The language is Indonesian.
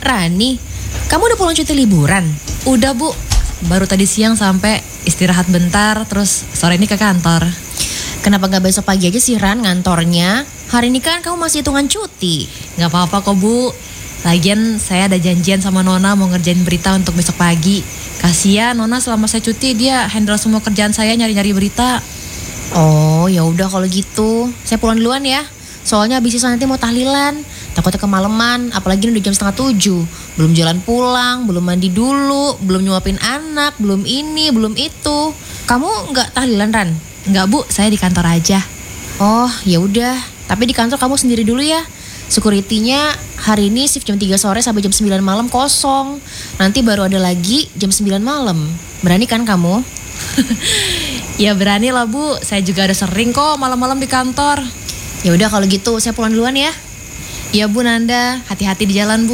Rani, kamu udah pulang cuti liburan? Udah Bu, baru tadi siang sampai istirahat bentar, terus sore ini ke kantor. Kenapa gak besok pagi aja sih Ran ngantornya? Hari ini kan kamu masih hitungan cuti. Gak apa-apa kok Bu. Lagian saya ada janjian sama Nona mau ngerjain berita untuk besok pagi. Kasian Nona selama saya cuti dia handle semua kerjaan saya nyari-nyari berita. Oh ya udah kalau gitu, saya pulang duluan ya. Soalnya abis itu nanti mau tahlilan, takutnya kemalaman, apalagi ini udah jam 6:30. Belum jalan pulang, belum mandi dulu, belum nyuapin anak, belum ini, belum itu. Kamu nggak tahlilan Ran? Enggak Bu, saya di kantor aja. Oh ya udah, tapi di kantor kamu sendiri dulu ya. Security-nya hari ini shift jam 3 sore sampai jam 9 malam kosong. Nanti baru ada lagi jam 9 malam. Berani kan kamu? Ya berani lah Bu, saya juga ada sering kok malam-malam di kantor. Ya udah kalau gitu saya pulang duluan ya. Ya Bu Nanda, hati-hati di jalan Bu.